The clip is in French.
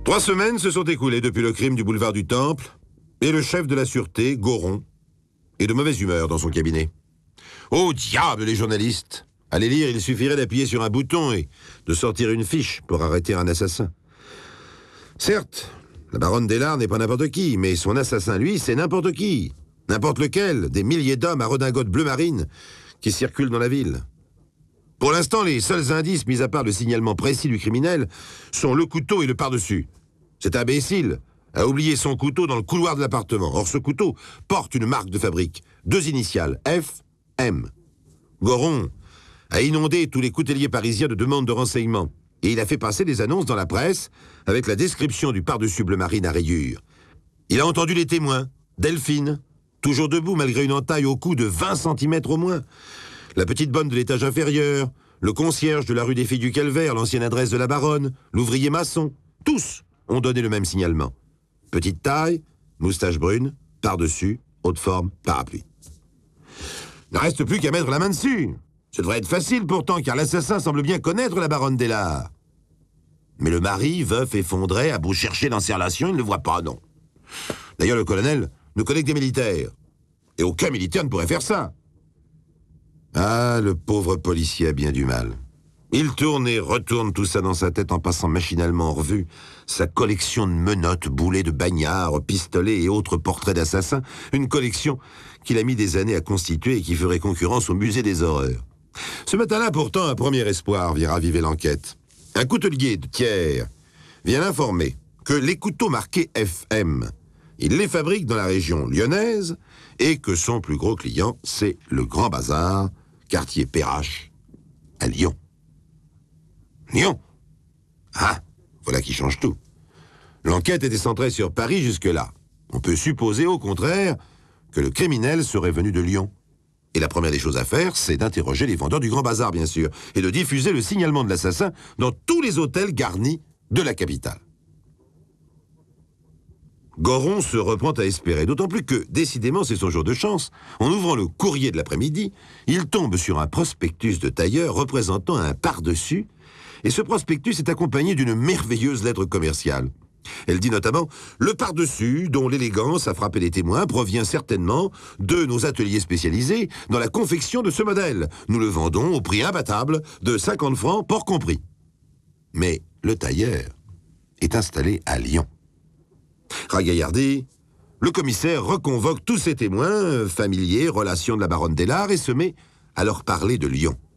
3 semaines se sont écoulées depuis le crime du boulevard du Temple, et le chef de la sûreté, Goron, est de mauvaise humeur dans son cabinet. Oh diable, les journalistes! À les lire, il suffirait d'appuyer sur un bouton et de sortir une fiche pour arrêter un assassin. Certes, la baronne Délard n'est pas n'importe qui, mais son assassin, lui, c'est n'importe qui. N'importe lequel, des milliers d'hommes à redingote bleu marine qui circulent dans la ville. Pour l'instant, les seuls indices, mis à part le signalement précis du criminel, sont le couteau et le pardessus. Cet imbécile a oublié son couteau dans le couloir de l'appartement. Or, ce couteau porte une marque de fabrique. 2 initiales, F, M. Goron a inondé tous les couteliers parisiens de demandes de renseignements. Et il a fait passer des annonces dans la presse avec la description du pardessus bleu marine à rayures. Il a entendu les témoins, Delphine, toujours debout malgré une entaille au cou de 20 cm au moins, la petite bonne de l'étage inférieur, le concierge de la rue des Filles du Calvaire, l'ancienne adresse de la baronne, l'ouvrier maçon, tous ont donné le même signalement. Petite taille, moustache brune, par-dessus, haute forme, parapluie. Il ne reste plus qu'à mettre la main dessus. Ça devrait être facile pourtant, car l'assassin semble bien connaître la baronne Délard. Mais le mari, veuf, effondré, a beau chercher dans ses relations, il ne le voit pas, non. D'ailleurs, le colonel ne connaît que des militaires. Et aucun militaire ne pourrait faire ça. Ah, le pauvre policier a bien du mal. Il tourne et retourne tout ça dans sa tête en passant machinalement en revue sa collection de menottes, boulets de bagnards, pistolets et autres portraits d'assassins, une collection qu'il a mis des années à constituer et qui ferait concurrence au musée des horreurs. Ce matin-là, pourtant, un premier espoir vient raviver l'enquête. Un coutelier de Thiers vient l'informer que les couteaux marqués FM, il les fabrique dans la région lyonnaise et que son plus gros client, c'est le Grand Bazar, quartier Perrache, à Lyon. Lyon? Ah, voilà qui change tout. L'enquête était centrée sur Paris jusque-là. On peut supposer, au contraire, que le criminel serait venu de Lyon. Et la première des choses à faire, c'est d'interroger les vendeurs du Grand Bazar, bien sûr, et de diffuser le signalement de l'assassin dans tous les hôtels garnis de la capitale. Goron se reprend à espérer, d'autant plus que, décidément, c'est son jour de chance. En ouvrant le courrier de l'après-midi, il tombe sur un prospectus de tailleur représentant un par-dessus, et ce prospectus est accompagné d'une merveilleuse lettre commerciale. Elle dit notamment « Le par-dessus, dont l'élégance a frappé les témoins, provient certainement de nos ateliers spécialisés dans la confection de ce modèle. Nous le vendons au prix imbattable de 50 francs, port compris. » Mais le tailleur est installé à Lyon. Ragaillardi, le commissaire reconvoque tous ses témoins, familiers, relations de la baronne Délard, et se met à leur parler de Lyon.